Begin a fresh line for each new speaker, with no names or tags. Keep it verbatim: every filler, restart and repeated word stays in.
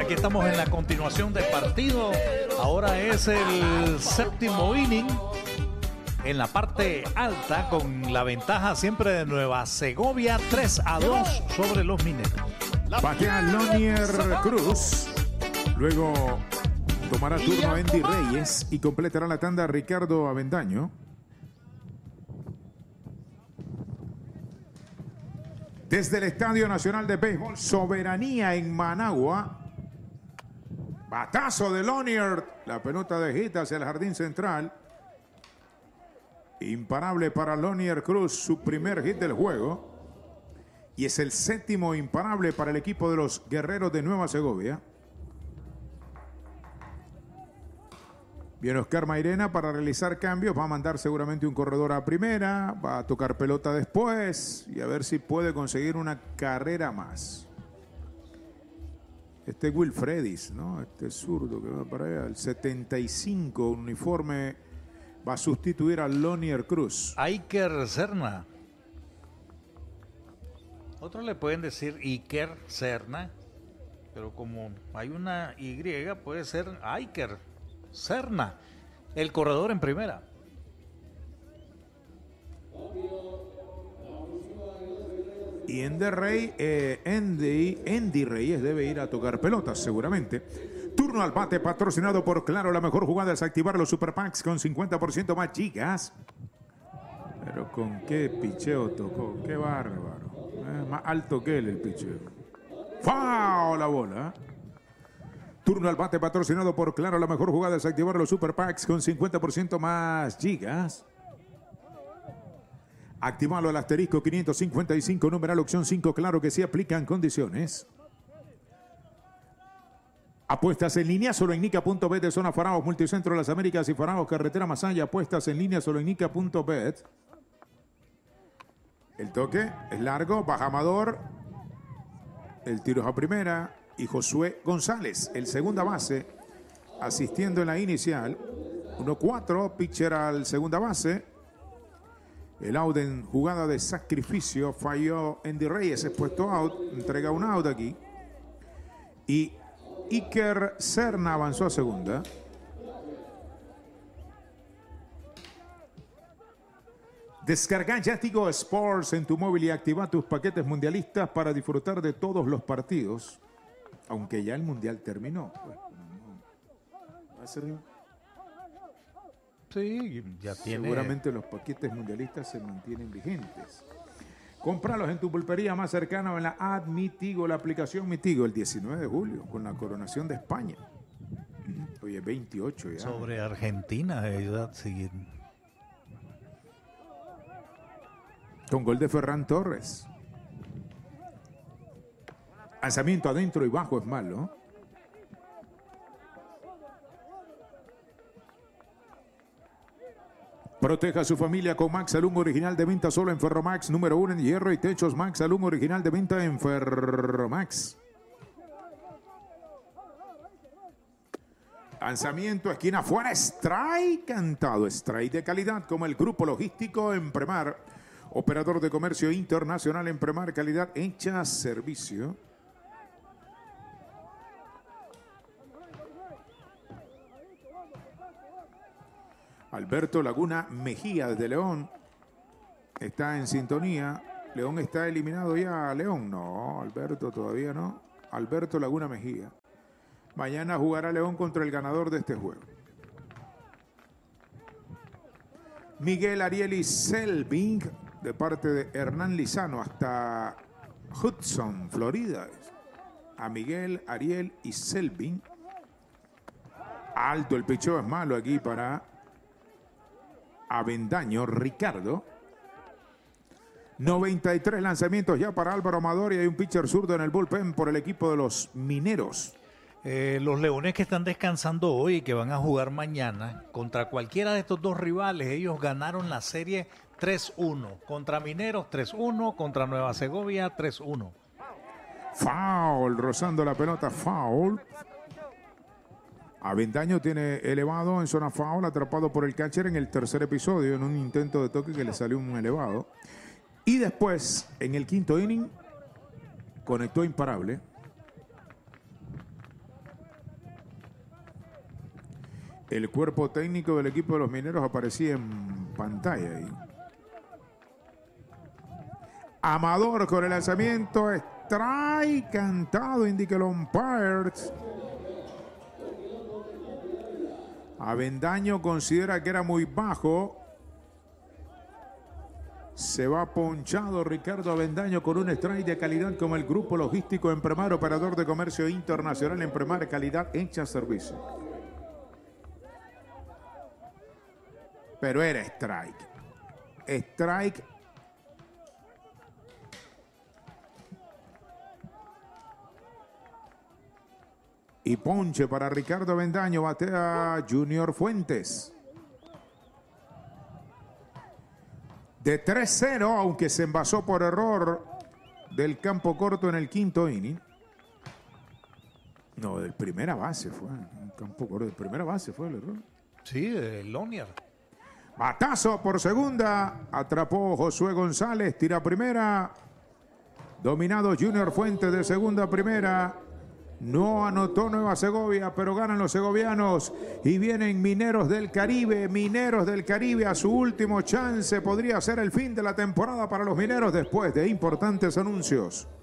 aquí estamos en la continuación del partido. Ahora es el séptimo inning. En la parte alta, con la ventaja siempre de Nueva Segovia, tres a dos sobre los mineros.
Batea Lonier Cruz. Luego tomará turno Andy Reyes y completará la tanda Ricardo Avendaño. Desde el Estadio Nacional de Béisbol, Soberanía en Managua. Batazo de Lonier. La pelota de hit hacia el jardín central. Imparable para Lonier Cruz, su primer hit del juego. Y es el séptimo imparable para el equipo de los Guerreros de Nueva Segovia. Viene Oscar Mairena para realizar cambios. Va a mandar seguramente un corredor a primera. Va a tocar pelota después. Y a ver si puede conseguir una carrera más. Este Wilfredis, ¿no? Este zurdo que va para allá. El setenta y cinco, uniforme. Va a sustituir a Lonier Cruz.
Iker Serna. Otros le pueden decir Iker Serna. Pero como hay una Y, puede ser Iker Serna, el corredor en primera.
Y Andy, Rey, eh, Andy, Andy Reyes debe ir a tocar pelotas seguramente. Turno al bate patrocinado por Claro. La mejor jugada es activar los Super Packs con cincuenta por ciento más gigas. Pero con qué picheo tocó, qué bárbaro. Eh, más alto que él el picheo. ¡Foul! La bola. Turno al bate patrocinado por Claro. La mejor jugada es activar los Super Packs con cincuenta por ciento más gigas. Activalo al asterisco quinientos cincuenta y cinco, numeral opción cinco. Claro que sí, aplican condiciones. Apuestas en línea solo en nica punto bet de Zona Faraos, Multicentro Las Américas y Faraos, Carretera Masaya. Apuestas en línea solo en nica punto bet. El toque es largo, baja Amador. El tiro es a primera. Y Josué González, el segunda base, asistiendo en la inicial. uno cuatro, pitcher al segunda base. El out en jugada de sacrificio. Falló Andy Reyes, es puesto out. Entrega un out aquí. Y Iker Serna avanzó a segunda. Descarga ya Tigo Sports en tu móvil y activa tus paquetes mundialistas para disfrutar de todos los partidos. Aunque ya el mundial terminó. Pues, no. ¿Va a ser?
Sí, ya tiene.
Seguramente los paquetes mundialistas se mantienen vigentes. Cómpralos en tu pulpería más cercana o en la app Mi Tigo, la aplicación Mi Tigo, el diecinueve de julio, con la coronación de España. Hoy es veintiocho ya.
Sobre Argentina, ayuda a seguir.
Con gol de Ferran Torres. Lanzamiento adentro y bajo es malo. Proteja a su familia con Max Alum original de venta solo en Ferromax, número uno en hierro y techos. Max Alum original de venta en Ferromax. Lanzamiento, esquina fuera, strike cantado. Strike de calidad como el grupo logístico Empremar. Operador de comercio internacional Empremar, calidad hecha servicio. Alberto Laguna Mejía de León está en sintonía. León está eliminado ya. León no, Alberto todavía no. Alberto Laguna Mejía. Mañana jugará León contra el ganador de este juego. Miguel Ariel y Selving de parte de Hernán Lizano hasta Hudson, Florida. A Miguel Ariel y Selving. Alto, el picheo es malo aquí para Avendaño, Ricardo. noventa y tres lanzamientos ya para Álvaro Amador y hay un pitcher zurdo en el bullpen por el equipo de los Mineros.
Eh, los Leones que están descansando hoy y que van a jugar mañana contra cualquiera de estos dos rivales, ellos ganaron la serie tres uno. Contra Mineros tres uno, contra Nueva Segovia tres uno.
Foul, rozando la pelota, foul. Avendaño tiene elevado en zona foul, atrapado por el catcher en el tercer episodio en un intento de toque que le salió un elevado. Y después, en el quinto inning, conectó imparable. El cuerpo técnico del equipo de los Mineros aparecía en pantalla ahí. Amador con el lanzamiento. Strike cantado, indica el umpire. Avendaño considera que era muy bajo. Se va ponchado Ricardo Avendaño con un strike de calidad como el Grupo Logístico Empremar, operador de comercio internacional. Empremar, calidad hecha servicio. Pero era strike. Strike. Y ponche para Ricardo Avendaño. Batea Junior Fuentes. De tres cero, aunque se envasó por error del campo corto en el quinto inning. No, del primera base fue. Un campo corto, de primera base fue el error.
Sí, de Lonier.
Batazo por segunda. Atrapó Josué González. Tira primera. Dominado Junior Fuentes de segunda a primera. No anotó Nueva Segovia, pero ganan los segovianos y vienen Mineros del Caribe. Mineros del Caribe a su último chance. Podría ser el fin de la temporada para los Mineros después de importantes anuncios.